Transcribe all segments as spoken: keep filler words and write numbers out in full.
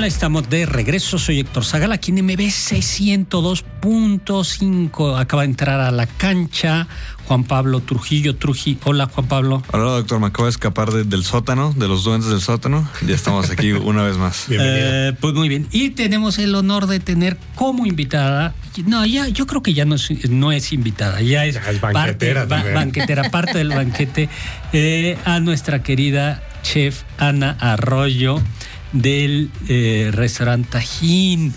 Hola, estamos de regreso. Soy Héctor Zagala, aquí en M B C ciento dos punto cinco. Acaba de entrar a la cancha Juan Pablo Trujillo. Truji, hola Juan Pablo. Hola doctor, me acabo de escapar de, del sótano, de los duendes del sótano. Ya estamos aquí una vez más. Bienvenido. Eh, pues muy bien. Y tenemos el honor de tener como invitada, no, ya yo creo que ya no es, no es invitada, ya es, ya es banquetera, parte, ba, banquetera, parte del banquete, eh, a nuestra querida chef Ana Arroyo del eh, restaurante Tajín.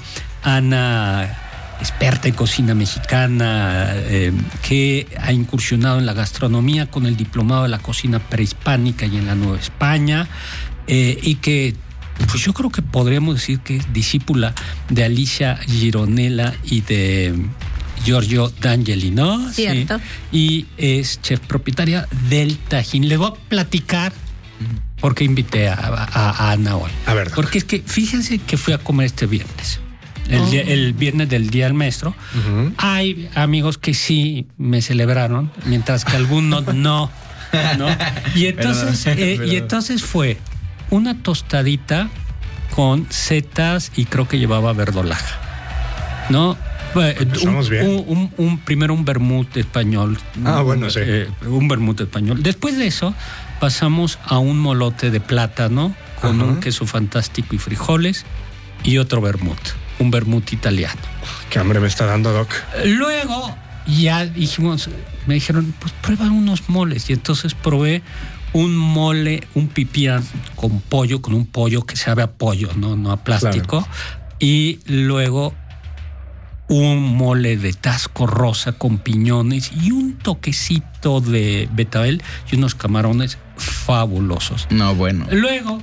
Ana, experta en cocina mexicana, eh, que ha incursionado en la gastronomía con el diplomado de la cocina prehispánica y en la Nueva España, eh, y que pues yo creo que podríamos decir que es discípula de Alicia Gironella y de Giorgio D'Angeli, ¿no? Cierto. Sí. Y es chef propietaria del Tajín. Le voy a platicar por qué invité a, a, a Ana hoy. A ver. Porque es que fíjense que fui a comer este viernes. El, oh. día, el viernes del Día del Maestro. Uh-huh. Hay amigos que sí me celebraron, mientras que algunos no. ¿no? Y entonces, pero, eh, pero... y entonces fue una tostadita con setas y creo que llevaba verdolaga, ¿no? Un, un, un, un, primero un vermut español. Ah, bueno, sí. Eh, un vermut español. Después de eso pasamos a un molote de plátano con uh-huh. un queso fantástico y frijoles y otro vermut, un vermut italiano. Qué hambre me está dando, Doc. Luego ya dijimos, me dijeron, pues prueba unos moles. Y entonces probé un mole, un pipián con pollo, con un pollo que sabe a pollo, no, no a plástico. Claro. Y luego un mole de tasco rosa con piñones y un toquecito de betabel y unos camarones fabulosos. No, bueno. Luego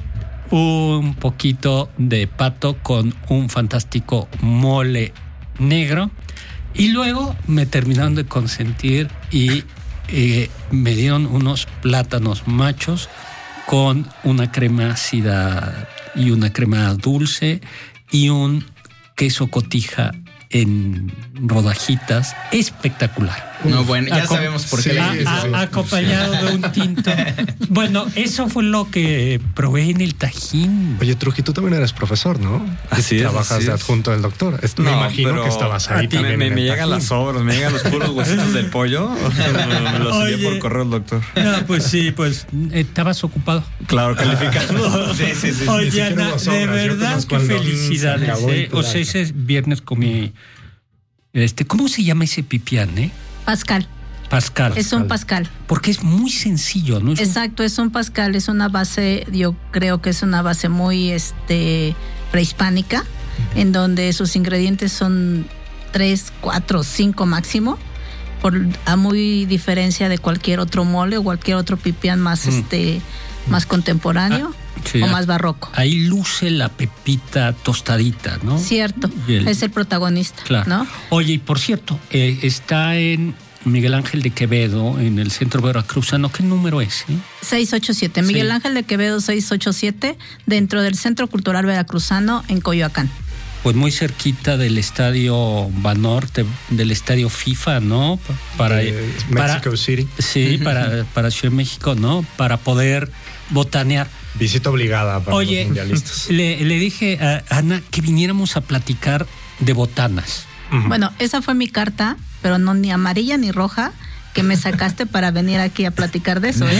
un poquito de pato con un fantástico mole negro y luego me terminaron de consentir y eh, me dieron unos plátanos machos con una crema ácida y una crema dulce y un queso cotija en rodajitas, espectacular. No, bueno, ya Acom- sabemos por qué. Sí, le a, dices eso. a, acompañado de un tinto. Bueno, eso fue lo que probé en el Tajín. Oye, Truji, tú también eres profesor, ¿no? Así es. Trabajas así de es. adjunto del doctor. No, me imagino que estabas ahí ti, también. Me, en me el llegan Tajín. las sobras, me llegan los puros huesitos del pollo. Me los envié por correo el doctor. No, pues sí, pues estabas ocupado. Claro, calificando. Sí, sí, sí. Oye, Ana, de verdad, qué felicidades. ¿eh? O sea, ese viernes comí. Este, ¿cómo se llama ese pipián, eh? Pascal. Pascal. Es un Pascal. Porque es muy sencillo, ¿no? Es Exacto, un... es un Pascal, es una base, yo creo que es una base muy este prehispánica, uh-huh. en donde sus ingredientes son tres, cuatro, cinco máximo, por a muy diferencia de cualquier otro mole o cualquier otro pipián más mm. este más contemporáneo. Ah. Sí, o más barroco. Ahí luce la pepita tostadita, ¿no? Cierto, el, es el protagonista, claro. ¿no? Oye, y por cierto, eh, está en Miguel Ángel de Quevedo, en el centro veracruzano. ¿Qué número es? Eh? seiscientos ochenta y siete. Miguel sí. Ángel de Quevedo seiscientos ochenta y siete, dentro del Centro Cultural Veracruzano en Coyoacán. Pues muy cerquita del estadio Banorte, del estadio FIFA, ¿no? Para eh, Mexico para, City. Sí, para, para Ciudad de México, ¿no? Para poder botanear. Visita obligada para Oye, los mundialistas. Le, le dije a Ana que viniéramos a platicar de botanas. Uh-huh. Bueno, esa fue mi carta, pero no ni amarilla ni roja, que me sacaste para venir aquí a platicar de eso,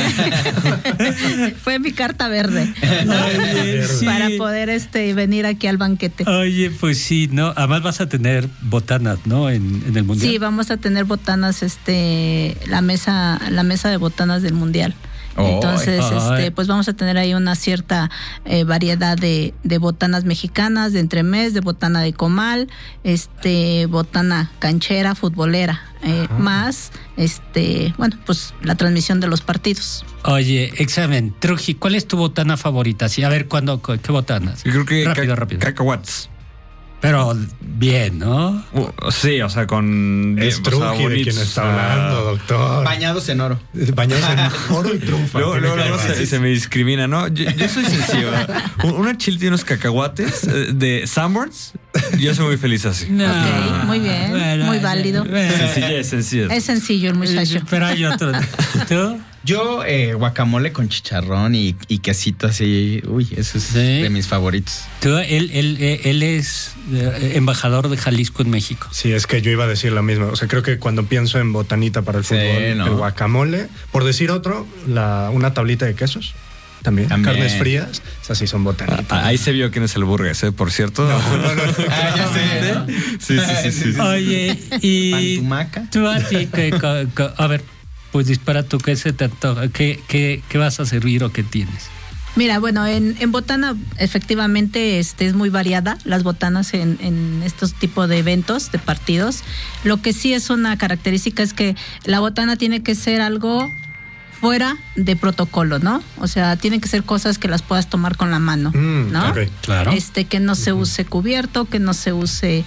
¿eh? Fue mi carta verde, ¿no? Oye, sí. Para poder este venir aquí al banquete. Oye, pues sí, ¿no? Además vas a tener botanas, ¿no? En, en el mundial. Sí, vamos a tener botanas, este, la mesa, la mesa de botanas del mundial. Entonces, oh, este, pues vamos a tener ahí una cierta eh, variedad de, de botanas mexicanas, de entremés, de botana de comal, este, botana canchera, futbolera, eh, más, este, bueno, pues la transmisión de los partidos. Oye, examen, Truji, ¿cuál es tu botana favorita? Sí, a ver, ¿cuándo, qué botanas? Yo creo que rápido, ca- rápido. Cacahuates. Pero bien, ¿no? Uh, sí, o sea, con... Es Truji de quien está hablando, doctor. Bañados en oro. Bañados en oro y trufa. Luego, luego, luego se, se me discrimina, ¿no? Yo, yo soy sencillo. Una chilita y unos cacahuates de Sanborns, yo soy muy feliz así. No. Ok, muy bien, bueno, muy válido. Sencillez, sencillez. Es sencillo el muchacho. Pero hay otro. ¿Tú? Yo, eh, guacamole con chicharrón y, y quesito así. Uy, eso es sí. de mis favoritos. Tú, él, él, él es embajador de Jalisco en México. Sí, es que yo iba a decir lo mismo. O sea, creo que cuando pienso en botanita para el fútbol, sí, no. el guacamole, por decir otro, la, una tablita de quesos. También. También. Carnes frías, esas sí son botanitas. Ah, ahí se vio quién es el burgués, ¿eh? Por cierto. No, no, no. Ah, ya sé, ¿no? Sí, sí, sí, sí, sí. Oye, y Pantumaca. Tú a ti, que, que, que, a ver, pues dispara tú, ¿qué se te antoja? ¿Qué, qué, qué vas a servir o qué tienes? Mira, bueno, en, en botana efectivamente este, es muy variada las botanas en, en estos tipos de eventos, de partidos. Lo que sí es una característica es que la botana tiene que ser algo fuera de protocolo, ¿no? O sea, tienen que ser cosas que las puedas tomar con la mano, mm, ¿no? Okay. Claro. Este, que no se use cubierto, que no se use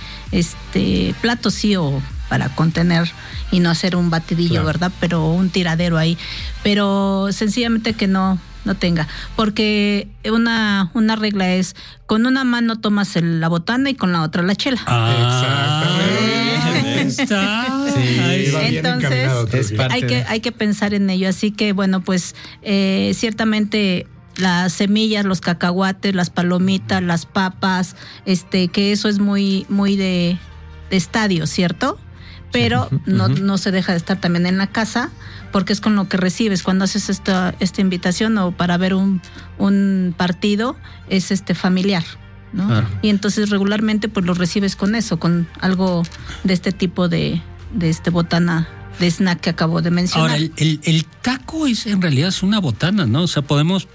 este plato, sí, o para contener y no hacer un batidillo, claro. ¿verdad? Pero un tiradero ahí. Pero sencillamente que no, no tenga. Porque una, una regla es, con una mano tomas el, la botana y con la otra la chela. Ah, exactamente. Está. Sí, va bien entonces encaminado, hay que, hay que pensar en ello. Así que, bueno, pues eh, ciertamente las semillas, los cacahuates, las palomitas, las papas, este, que eso es muy, muy de, de estadio, ¿cierto? Pero uh-huh, no, uh-huh. no se deja de estar también en la casa, porque es con lo que recibes cuando haces esta, esta invitación o para ver un, un partido, es este familiar, ¿no? Claro. Y entonces regularmente pues lo recibes con eso, con algo de este tipo de, de este botana, de snack que acabo de mencionar. Ahora, el, el, el taco es en realidad es una botana, ¿no? O sea, podemos...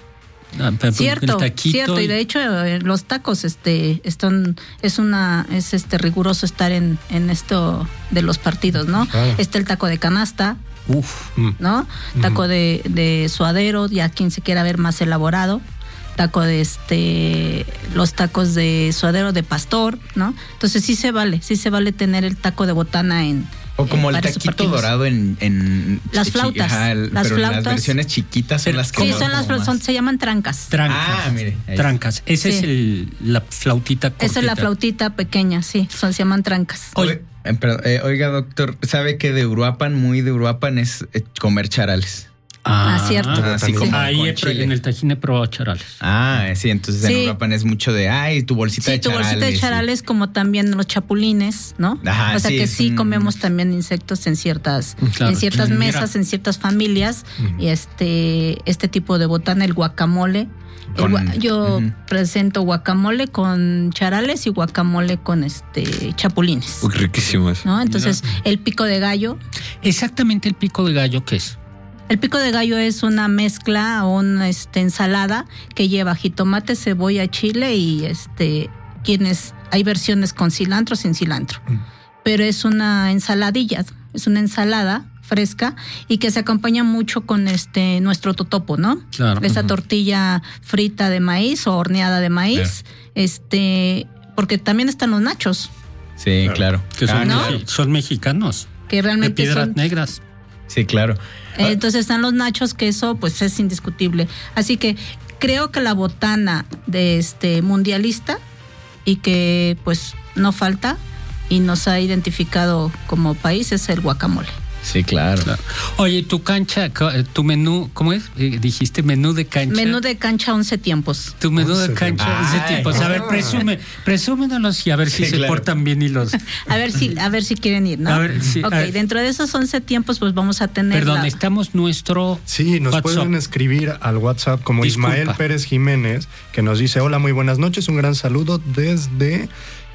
Cierto, cierto, y de hecho los tacos este están es una es este riguroso estar en, en esto de los partidos, ¿no? Claro. Está el taco de canasta, uf, ¿no? Mm. Taco de, de suadero, ya quien se quiera ver más elaborado, taco de este los tacos de suadero de pastor, ¿no? Entonces sí se vale, sí se vale tener el taco de botana en o como el taquito dorado en, en las flautas, ajá, el, las pero flautas. Las versiones chiquitas son las que sí, son las son, se llaman trancas. Trancas. Ah, mire. Trancas. Ese sí. es el la flautita cortita. Esa es la flautita pequeña, sí, son, se llaman trancas. Oye, eh, pero, eh, oiga, doctor, ¿sabe que de Uruapan, muy de Uruapan es eh, comer charales? Ah, ah, cierto. Así como ahí en el Tajín he probado charales. Ah, sí, entonces sí. En Uruapan es mucho de, ay, tu bolsita sí, de charales. Sí, tu bolsita de charales, sí. Como también los chapulines, ¿no? Ajá, o sea sí, que sí un... comemos también insectos en ciertas, claro. en ciertas mesas, en ciertas familias, uh-huh. y este, este tipo de botana, el guacamole. Con, el, yo uh-huh. presento guacamole con charales y guacamole con este chapulines. Uy, riquísimos. ¿No? Entonces, mira. El pico de gallo. Exactamente, el pico de gallo, ¿qué es? El pico de gallo es una mezcla o una este, ensalada que lleva jitomate, cebolla, chile y este quienes hay versiones con cilantro, sin cilantro. Mm. Pero es una ensaladilla, es una ensalada fresca y que se acompaña mucho con este nuestro totopo, ¿no? Claro. Esa uh-huh. tortilla frita de maíz o horneada de maíz, yeah. este, porque también están los nachos. Sí, claro. Que son, ¿no? son mexicanos. Que realmente de piedras son negras. Sí, claro. Entonces están los nachos, que eso pues es indiscutible. Así que creo que la botana de este mundialista y que pues no falta y nos ha identificado como país es el guacamole. Sí, claro. claro. Oye, tu cancha, tu menú, ¿cómo es? Eh, dijiste menú de cancha. Menú de cancha once tiempos. Tu menú de cancha once tiempos. A ver, presume, presúmenos y a ver si sí, se claro. portan bien y los. A ver si, a ver si quieren ir, ¿no? A ver, sí. Ok, ver. Dentro de esos once tiempos, pues vamos a tener. Perdón, la... estamos nuestro. Sí, nos WhatsApp. Pueden escribir al WhatsApp como Disculpa. Ismael Pérez Jiménez, que nos dice: hola, muy buenas noches, un gran saludo desde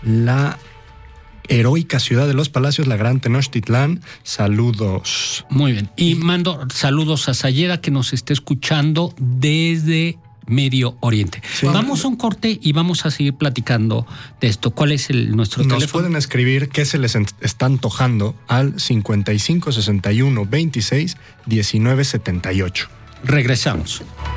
la heroica ciudad de los Palacios, la Gran Tenochtitlán. Saludos. Muy bien. Y mando saludos a Sayeda, que nos está escuchando desde Medio Oriente. Sí. Vamos a un corte y vamos a seguir platicando de esto. ¿Cuál es el nuestro nos teléfono? Nos pueden escribir qué se les está antojando al cincuenta y cinco sesenta y uno veintiséis diecinueve setenta y ocho. Regresamos.